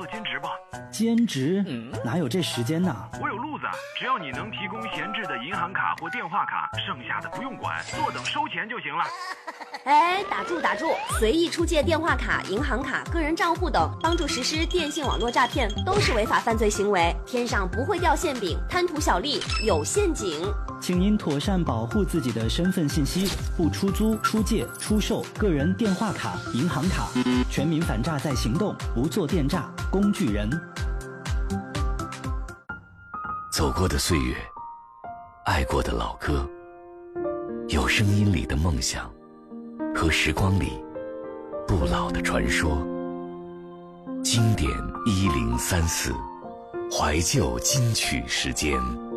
兼职吧。 兼职？哪有这时间呢？ 我有路子，只要你能提供闲置的银行卡或电话卡，剩下的不用管，坐等收钱就行了。 哎，打住！随意出借电话卡、银行卡、个人账户等，帮助实施电信网络诈骗，都是违法犯罪行为。天上不会掉馅饼，贪图小利有陷阱。 请您妥善保护自己的身份信息，不出租、出借、出售个人电话卡、银行卡。全民反诈在行动，不做电诈工具人。 走过的岁月，爱过的老歌，有声音里的梦想，和时光里不老的传说。经典1034，怀旧金曲时间。